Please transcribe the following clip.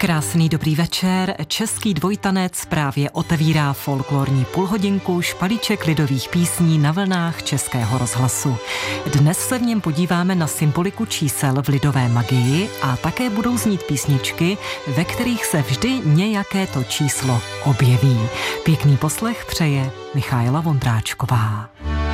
Krásný dobrý večer. Český dvojtanec právě otevírá folklorní půlhodinku špalíček lidových písní na vlnách Českého rozhlasu. Dnes se v něm podíváme na symboliku čísel v lidové magii a také budou znít písničky, ve kterých se vždy nějaké to číslo objeví. Pěkný poslech přeje Michaela Vondráčková.